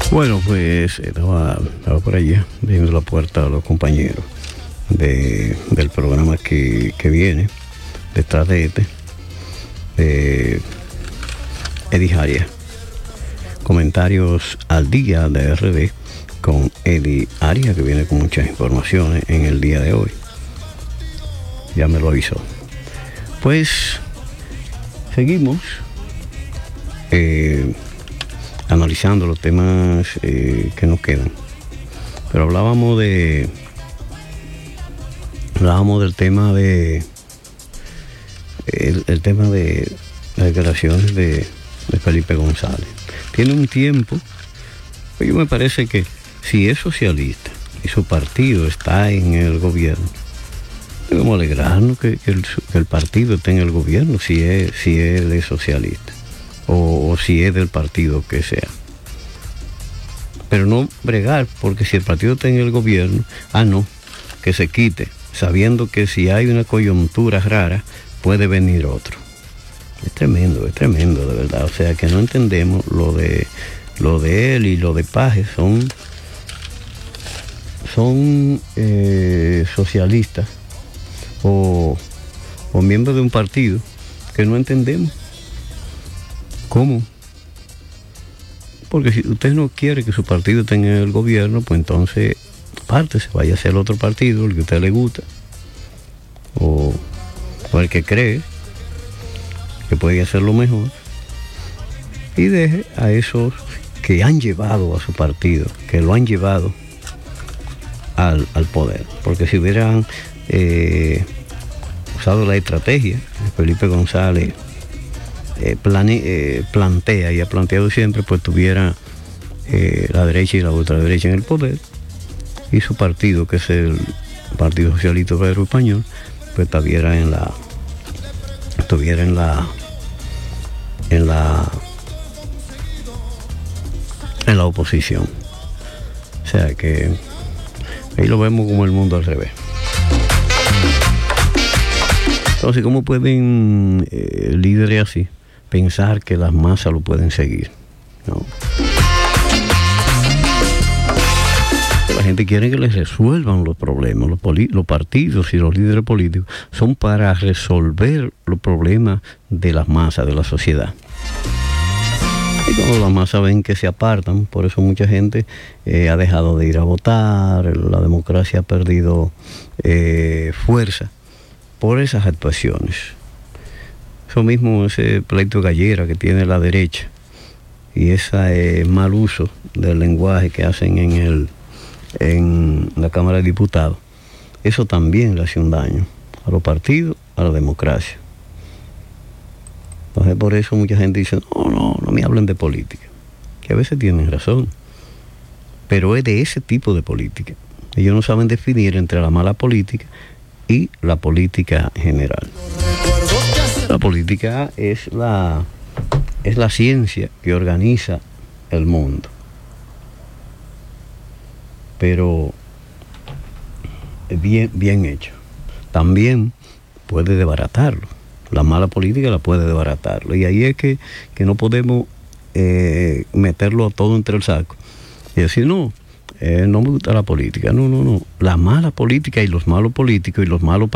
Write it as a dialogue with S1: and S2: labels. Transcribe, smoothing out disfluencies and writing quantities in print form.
S1: Bueno, pues estaba por allá viendo la puerta a los compañeros del programa que viene detrás de Eddie Arias. Comentarios al día de RD con Eddie Arias, que viene con muchas informaciones en el día de hoy. Ya me lo avisó. Pues seguimos analizando los temas que nos quedan. Pero hablábamos del tema el tema de las declaraciones de Felipe González. Tiene un tiempo, yo me parece que si es socialista y su partido está en el gobierno, debemos alegrarnos que el partido esté en el gobierno si él es socialista o si es del partido que sea. Pero no bregar, porque si el partido está en el gobierno, no, que se quite, sabiendo que si hay una coyuntura rara, puede venir otro. Es tremendo, de verdad. O sea, que no entendemos lo de él y lo de Paje. Son socialistas o miembros de un partido que no entendemos. ¿Cómo? Porque si usted no quiere que su partido esté en el gobierno, pues entonces apártese, vaya a hacer otro partido, el que a usted le gusta, o el que cree que puede hacerlo mejor, y deje a esos que han llevado a su partido, que lo han llevado al poder. Porque si hubieran usado la estrategia que Felipe González plantea y ha planteado siempre, pues tuviera la derecha y la ultraderecha en el poder, y su partido, que es el Partido Socialista Obrero Español, pues estuviera en la oposición. O sea que ahí lo vemos como el mundo al revés. Entonces, ¿cómo pueden líderes así pensar que las masas lo pueden seguir? No. La gente quiere que les resuelvan los problemas. Los partidos y los líderes políticos son para resolver los problemas de las masas, de la sociedad. Y cuando las masas ven que se apartan, por eso mucha gente ha dejado de ir a votar, la democracia ha perdido fuerza por esas actuaciones. Eso mismo, ese pleito gallera que tiene la derecha y ese mal uso del lenguaje que hacen en la Cámara de Diputados, eso también le hace un daño a los partidos, a la democracia. Entonces, por eso mucha gente dice, no me hablen de política, que a veces tienen razón, pero es de ese tipo de política. Ellos no saben definir entre la mala política y la política general. La política es la ciencia que organiza el mundo, pero bien hecho. También puede desbaratarlo. La mala política la puede desbaratarlo. Y ahí es que no podemos meterlo todo entre el saco y decir, no me gusta la política. No. La mala política y los malos políticos y los malos